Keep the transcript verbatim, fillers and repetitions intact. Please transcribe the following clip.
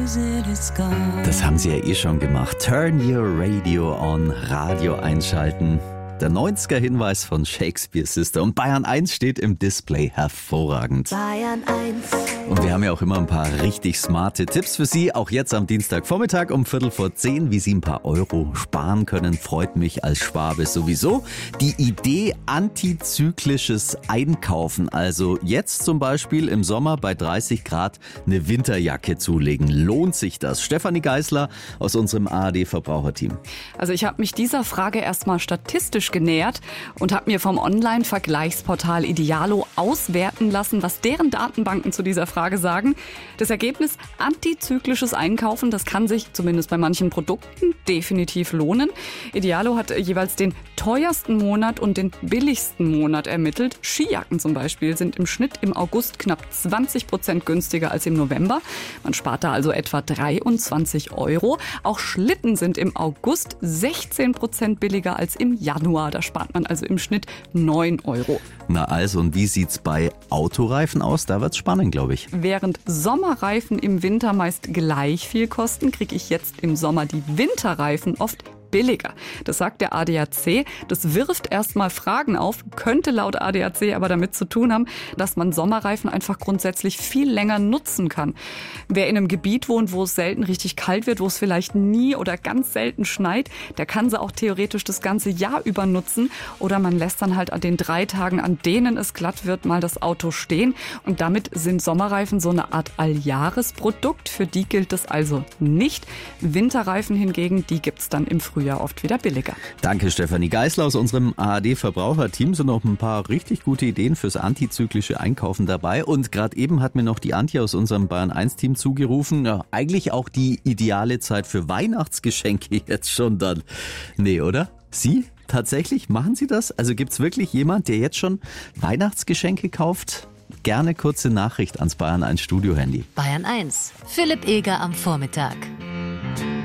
Das haben sie ja eh schon gemacht. Turn your radio on, Radio einschalten. Der neunziger-Hinweis von Shakespeare Sister. Und Bayern eins steht im Display hervorragend. Bayern eins. Und wir haben ja auch immer ein paar richtig smarte Tipps für Sie. Auch jetzt am Dienstagvormittag um Viertel vor zehn, wie Sie ein paar Euro sparen können. Freut mich als Schwabe sowieso. Die Idee antizyklisches Einkaufen. Also jetzt zum Beispiel im Sommer bei dreißig Grad eine Winterjacke zulegen. Lohnt sich das? Stefanie Geisler aus unserem A R D-Verbraucherteam. Also ich habe mich dieser Frage erstmal statistisch genähert und habe mir vom Online-Vergleichsportal Idealo auswerten lassen, was deren Datenbanken zu dieser Frage sagen. Das Ergebnis: antizyklisches Einkaufen, das kann sich zumindest bei manchen Produkten definitiv lohnen. Idealo hat jeweils den teuersten Monat und den billigsten Monat ermittelt. Skijacken zum Beispiel sind im Schnitt im August knapp zwanzig Prozent günstiger als im November. Man spart da also etwa dreiundzwanzig Euro. Auch Schlitten sind im August sechzehn Prozent billiger als im Januar. Da spart man also im Schnitt neun Euro. Na also, und wie sieht's bei Autoreifen aus? Da wird's spannend, glaube ich. Während Sommerreifen im Winter meist gleich viel kosten, kriege ich jetzt im Sommer die Winterreifen oft billiger. Das sagt der A D A C. Das wirft erstmal Fragen auf, könnte laut A D A C aber damit zu tun haben, dass man Sommerreifen einfach grundsätzlich viel länger nutzen kann. Wer in einem Gebiet wohnt, wo es selten richtig kalt wird, wo es vielleicht nie oder ganz selten schneit, der kann sie auch theoretisch das ganze Jahr über nutzen. Oder man lässt dann halt an den drei Tagen, an denen es glatt wird, mal das Auto stehen. Und damit sind Sommerreifen so eine Art Alljahresprodukt. Für die gilt das also nicht. Winterreifen hingegen, die gibt's dann im Frühjahr oft wieder billiger. Danke, Stefanie Geisler aus unserem A R D-Verbraucherteam. Sind noch ein paar richtig gute Ideen fürs antizyklische Einkaufen dabei. Und gerade eben hat mir noch die Antje aus unserem Bayern eins Team zugerufen. Ja, eigentlich auch die ideale Zeit für Weihnachtsgeschenke jetzt schon dann. Nee, oder? Sie? Tatsächlich? Machen Sie das? Also gibt's wirklich jemand, der jetzt schon Weihnachtsgeschenke kauft? Gerne kurze Nachricht ans Bayern eins Studio-Handy. Bayern eins. Philipp Eger am Vormittag.